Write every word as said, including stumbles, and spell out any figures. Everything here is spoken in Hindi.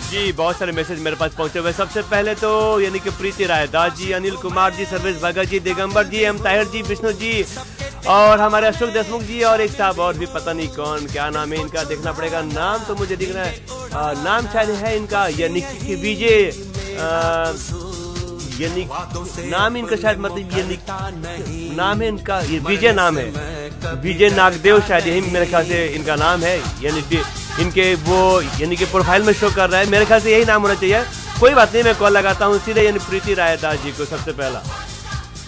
जी बहुत सारे मैसेज मेरे पास पहुंचे हुए। सबसे पहले तो यानी कि प्रीति राय दास जी, अनिल कुमार जी, सर्वेश भगत जी, दिगंबर जी, एम ताहिर जी, विष्णु जी और हमारे अशोक देशमुख जी और एक साहब और भी पता नहीं कौन, क्या नाम है इनका, देखना पड़ेगा। नाम तो मुझे दिख रहा है, आ, नाम शायद है इनका यानी कि विजय, यानी नाम इनका शायद मतलब यानी नाम है इनका, ये विजय नाम है, विजय नागदेव शायद, यही मेरे ख्याल से इनका नाम है। यानी इनके वो यानी कि प्रोफाइल में शो कर रहा है, मेरे ख्याल से यही नाम होना चाहिए। कोई बात नहीं, मैं कॉल लगाता हूँ सीधे यानी प्रीति राय दास जी को सबसे पहला।